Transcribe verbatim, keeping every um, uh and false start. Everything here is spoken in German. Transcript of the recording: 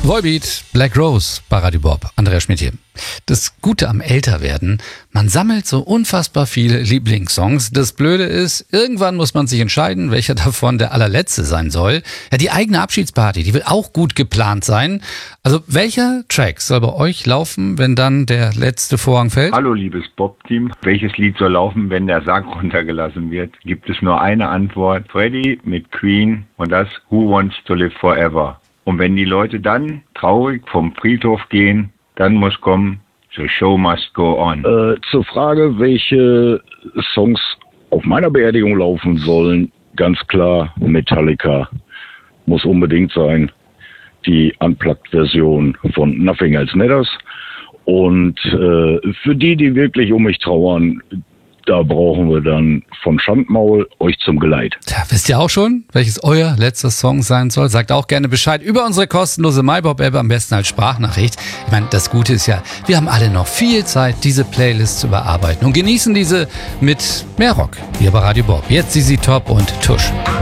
Volbeat, Black Rose bei Radio Bob. Andreas Schmidt hier. Das Gute am Älterwerden, man sammelt so unfassbar viele Lieblingssongs. Das Blöde ist, irgendwann muss man sich entscheiden, welcher davon der allerletzte sein soll. Ja, die eigene Abschiedsparty, die wird auch gut geplant sein. Also welcher Track soll bei euch laufen, wenn dann der letzte Vorhang fällt? Hallo liebes Bob-Team, welches Lied soll laufen, wenn der Sarg runtergelassen wird? Gibt es nur eine Antwort. Freddie mit Queen und das Who Wants to Live Forever. Und wenn die Leute dann traurig vom Friedhof gehen, dann muss kommen, The Show Must Go On. Äh, zur Frage, welche Songs auf meiner Beerdigung laufen sollen, ganz klar Metallica muss unbedingt sein. Die Unplugged-Version von Nothing Else Matters. Und äh, für die, die wirklich um mich trauern, da brauchen wir dann von Schandmaul euch zum Geleit. Tja, wisst ihr auch schon, welches euer letzter Song sein soll? Sagt auch gerne Bescheid über unsere kostenlose MyBob-App, am besten als Sprachnachricht. Ich meine, das Gute ist ja, wir haben alle noch viel Zeit, diese Playlist zu bearbeiten und genießen diese mit mehr Rock hier bei Radio Bob. Jetzt Sisi Top und Tusch.